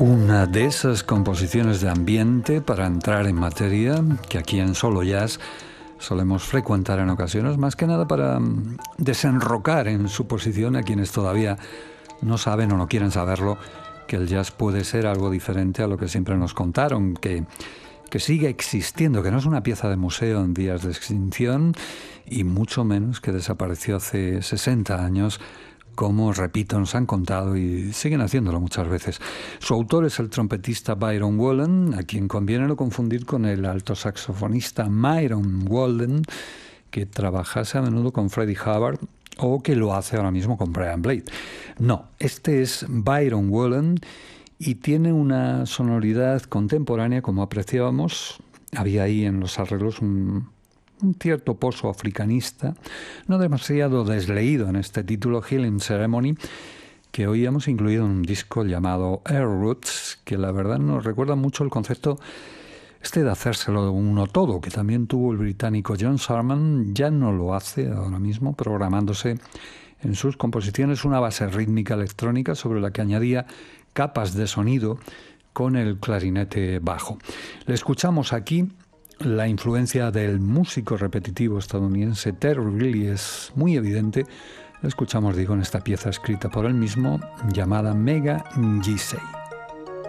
Una de esas composiciones de ambiente para entrar en materia que aquí en Solo Jazz solemos frecuentar en ocasiones, más que nada para desenrocar en su posición a quienes todavía no saben o no quieren saberlo, que el jazz puede ser algo diferente a lo que siempre nos contaron, que sigue existiendo, que no es una pieza de museo en vías de extinción y mucho menos que desapareció hace 60 años, como, repito, nos han contado y siguen haciéndolo muchas veces. Su autor es el trompetista Byron Wollen, a quien conviene no confundir con el alto saxofonista Myron Wollen, que trabajase a menudo con Freddie Hubbard o que lo hace ahora mismo con Brian Blade. No, este es Byron Wollen y tiene una sonoridad contemporánea, como apreciábamos. Había ahí en los arreglos un cierto pozo africanista, no demasiado desleído en este título, Healing Ceremony, que hoy hemos incluido en un disco llamado Air Roots, que la verdad nos recuerda mucho el concepto de hacérselo de uno todo, que también tuvo el británico John Surman. Ya no lo hace ahora mismo, programándose en sus composiciones una base rítmica electrónica sobre la que añadía capas de sonido con el clarinete bajo. Le escuchamos aquí. La influencia del músico repetitivo estadounidense Terry Riley es muy evidente. La escuchamos, digo, en esta pieza escrita por él mismo llamada Mega Gisei.